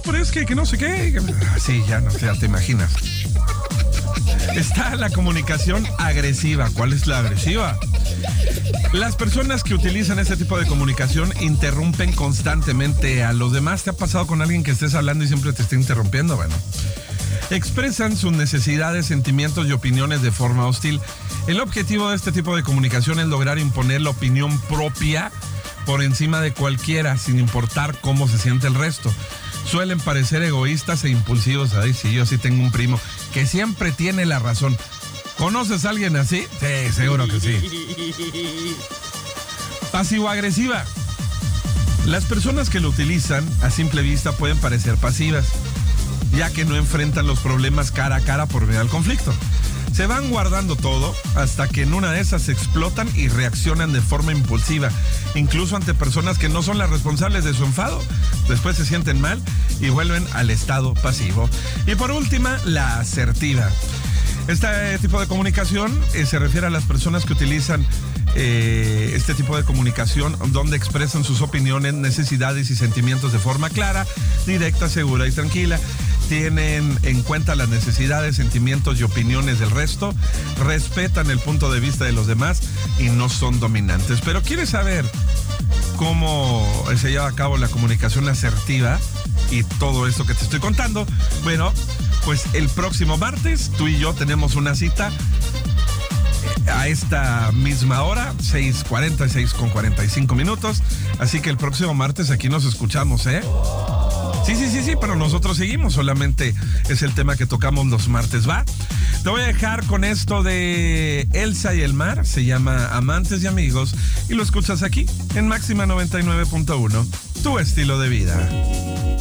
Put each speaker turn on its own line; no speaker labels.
pero es que no sé qué. Sí, ya te imaginas. Está la comunicación agresiva. ¿Cuál es la agresiva? Las personas que utilizan este tipo de comunicación interrumpen constantemente a los demás. ¿Te ha pasado con alguien que estés hablando y siempre te esté interrumpiendo? Bueno, expresan sus necesidades, sentimientos y opiniones de forma hostil. El objetivo de este tipo de comunicación es lograr imponer la opinión propia por encima de cualquiera, sin importar cómo se siente el resto. Suelen parecer egoístas e impulsivos. Ay, sí, yo sí tengo un primo que siempre tiene la razón. ¿Conoces a alguien así? Sí, seguro que sí. Pasivo-agresiva. Las personas que lo utilizan a simple vista pueden parecer pasivas, ya que no enfrentan los problemas cara a cara por miedo al conflicto. Se van guardando todo hasta que en una de esas explotan y reaccionan de forma impulsiva, incluso ante personas que no son las responsables de su enfado. Después se sienten mal y vuelven al estado pasivo. Y por última, la asertiva. Este tipo de comunicación se refiere a las personas que utilizan este tipo de comunicación donde expresan sus opiniones, necesidades y sentimientos de forma clara, directa, segura y tranquila. Tienen en cuenta las necesidades, sentimientos y opiniones del resto, respetan el punto de vista de los demás y no son dominantes. Pero ¿quieres saber cómo se lleva a cabo la comunicación asertiva y todo esto que te estoy contando? Bueno, pues el próximo martes tú y yo tenemos una cita a esta misma hora, 6:46 con 45 minutos. Así que el próximo martes aquí nos escuchamos, ¿eh? Sí, pero nosotros seguimos, solamente es el tema que tocamos los martes, ¿va? Te voy a dejar con esto de Elsa y el mar, se llama Amantes y Amigos, y lo escuchas aquí en Máxima 99.1, tu estilo de vida.